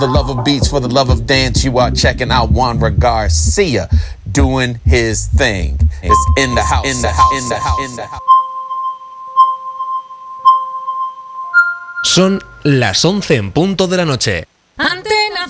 The love of beats, for the love of dance, you are checking out Juan Garcia doing his thing. It's in the house, in the house, in the house, in the house. Son las 11 en punto de la noche.